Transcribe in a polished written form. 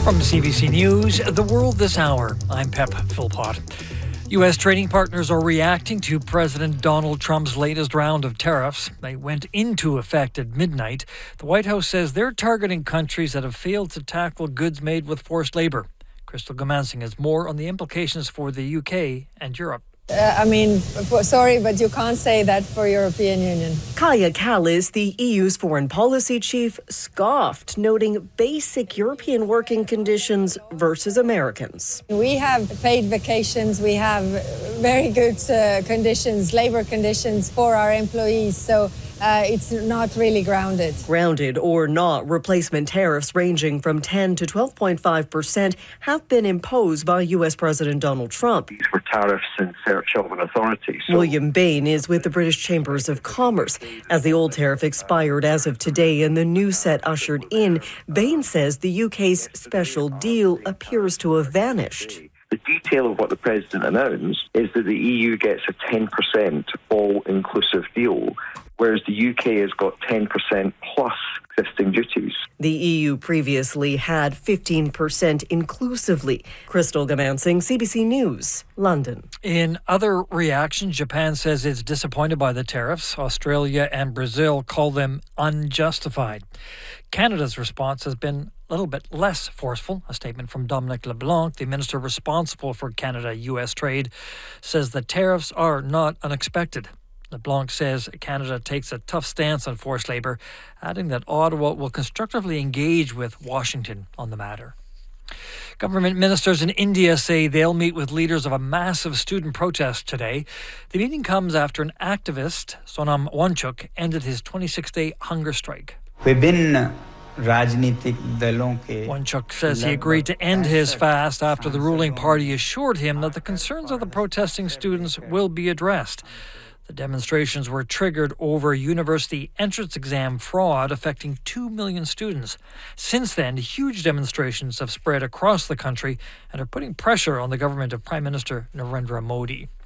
From CBC News, The World This Hour, I'm Pep Philpott. U.S. trading partners are reacting to President Donald Trump's latest round of tariffs. They went into effect at midnight. The White House says they're targeting countries that have failed to tackle goods made with forced labor. Crystal Gamansing has more on the implications for the UK and Europe. Sorry, but you can't say that for European Union. Kaja Kallas, the EU's foreign policy chief, scoffed, noting basic European working conditions versus Americans. We have paid vacations, we have very good conditions, labor conditions for our employees, so it's not really grounded. Grounded or not, replacement tariffs ranging from 10 to 12.5% have been imposed by U.S. President Donald Trump. These were tariffs in search of an authority. William Bain is with the British Chambers of Commerce. As the old tariff expired as of today and the new set ushered in, Bain says the UK's special deal appears to have vanished. The detail of what the President announced is that the EU gets a 10% all-inclusive deal, whereas the UK has got 10% plus existing duties. The EU previously had 15% inclusively. Crystal Gamansing, CBC News, London. In other reactions, Japan says it's disappointed by the tariffs. Australia and Brazil call them unjustified. Canada's response has been a little bit less forceful. A statement from Dominic LeBlanc, the minister responsible for Canada-US trade, says the tariffs are not unexpected. LeBlanc says Canada takes a tough stance on forced labour, adding that Ottawa will constructively engage with Washington on the matter. Government ministers in India say they'll meet with leaders of a massive student protest today. The meeting comes after an activist, Sonam Wangchuk, ended his 26-day hunger strike. Wangchuk says he agreed to end his fast after the ruling party assured him that the concerns of the protesting students will be addressed. The demonstrations were triggered over university entrance exam fraud affecting 2 million students. Since then, huge demonstrations have spread across the country and are putting pressure on the government of Prime Minister Narendra Modi.